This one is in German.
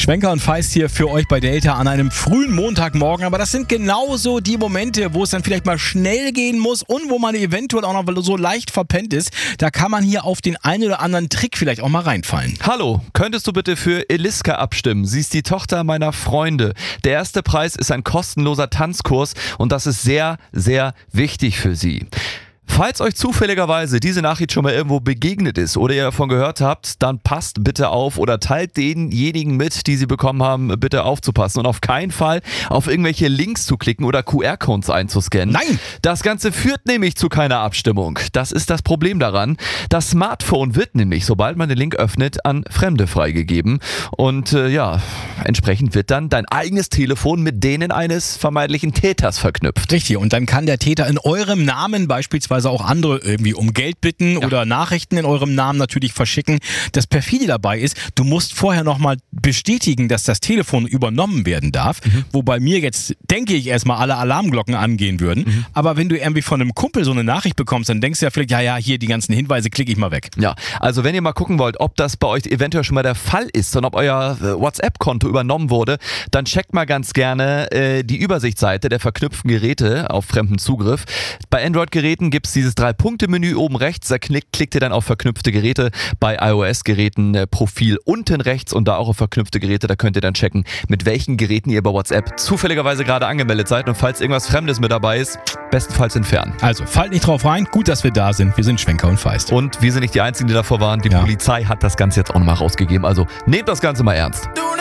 Schwenker und Feist hier für euch bei Delta an einem frühen Montagmorgen. Aber das sind genauso die Momente, wo es dann vielleicht mal schnell gehen muss und wo man eventuell auch noch so leicht verpennt ist. Da kann man hier auf den einen oder anderen Trick vielleicht auch mal reinfallen. Hallo, könntest du bitte für Eliska abstimmen? Sie ist die Tochter meiner Freunde. Der erste Preis ist ein kostenloser Tanzkurs und das ist sehr, sehr wichtig für sie. Falls euch zufälligerweise diese Nachricht schon mal irgendwo begegnet ist oder ihr davon gehört habt, dann passt bitte auf oder teilt denjenigen mit, die sie bekommen haben, bitte aufzupassen und auf keinen Fall auf irgendwelche Links zu klicken oder QR-Codes einzuscannen. Nein! Das Ganze führt nämlich zu keiner Abstimmung. Das ist das Problem daran. Das Smartphone wird nämlich, sobald man den Link öffnet, an Fremde freigegeben und entsprechend wird dann dein eigenes Telefon mit denen eines vermeintlichen Täters verknüpft. Richtig, und dann kann der Täter in eurem Namen beispielsweise auch andere irgendwie um Geld bitten oder Nachrichten in eurem Namen natürlich verschicken. Das Perfide dabei ist, du musst vorher nochmal bestätigen, dass das Telefon übernommen werden darf, wo bei mir jetzt, denke ich, erstmal alle Alarmglocken angehen würden. Aber wenn du irgendwie von einem Kumpel so eine Nachricht bekommst, dann denkst du ja vielleicht, hier die ganzen Hinweise klicke ich mal weg. Ja, also wenn ihr mal gucken wollt, ob das bei euch eventuell schon mal der Fall ist und ob euer WhatsApp-Konto übernommen wurde, dann checkt mal ganz gerne die Übersichtsseite der verknüpften Geräte auf fremden Zugriff. Bei Android-Geräten gibt es dieses 3-Punkte-Menü oben rechts, da klickt ihr dann auf verknüpfte Geräte. Bei iOS-Geräten Profil unten rechts und da auch auf verknüpfte Geräte, da könnt ihr dann checken, mit welchen Geräten ihr bei WhatsApp zufälligerweise gerade angemeldet seid und falls irgendwas Fremdes mit dabei ist, bestenfalls entfernen. Also fallt nicht drauf rein, gut, dass wir da sind. Wir sind Schwenker und Feist. Und wir sind nicht die Einzigen, die davor waren. Die Polizei hat das Ganze jetzt auch nochmal rausgegeben, also nehmt das Ganze mal ernst.